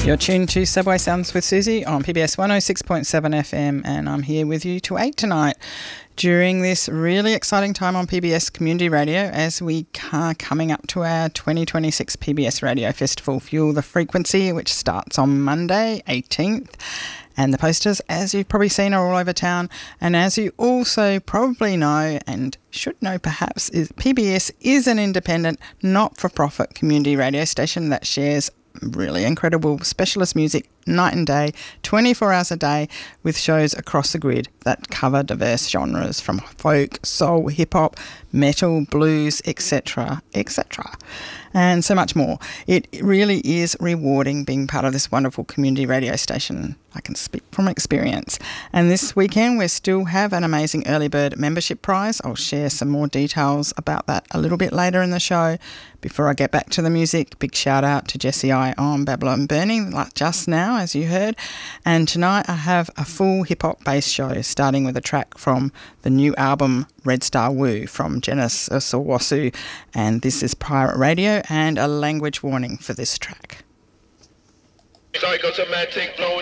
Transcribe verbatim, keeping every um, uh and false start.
You're tuned to Subway Sounds with Susie on P B S one oh six point seven F M, and I'm here with you till eight tonight during this really exciting time on P B S Community Radio as we are coming up to our twenty twenty-six P B S Radio Festival Fuel the Frequency, which starts on Monday eighteenth. And the posters, as you've probably seen, are all over town. And as you also probably know and should know perhaps, is P B S is an independent, not-for-profit community radio station that shares really incredible specialist music night and day, twenty-four hours a day, with shows across the grid that cover diverse genres from folk, soul, hip-hop, metal, blues, et cetera, et cetera, and so much more. It really is rewarding being part of this wonderful community radio station. I can speak from experience. And this weekend we still have an amazing early bird membership prize. I'll share some more details about that a little bit later in the show. Before I get back to the music, big shout out to Jessie I on Babylon Burning, like just now, as you heard. And tonight I have a full hip-hop bass show, starting with a track from the new album Red Star Woo from Genesis Owusu. And this is Pirate Radio, and a language warning for this track. Psychosomatic flow.